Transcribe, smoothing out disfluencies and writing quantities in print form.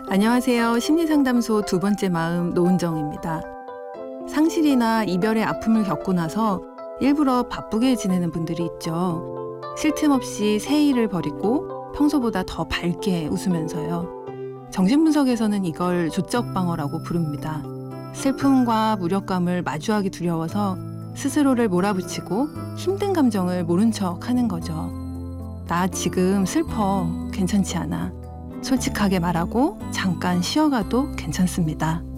안녕하세요. 심리상담소 두 번째 마음 노은정입니다. 상실이나 이별의 아픔을 겪고 나서 일부러 바쁘게 지내는 분들이 있죠. 쉴 틈 없이 새 일을 벌이고 평소보다 더 밝게 웃으면서요. 정신분석에서는 이걸 조적방어라고 부릅니다. 슬픔과 무력감을 마주하기 두려워서 스스로를 몰아붙이고 힘든 감정을 모른 척 하는 거죠. 나 지금 슬퍼. 괜찮지 않아. 솔직하게 말하고 잠깐 쉬어가도 괜찮습니다.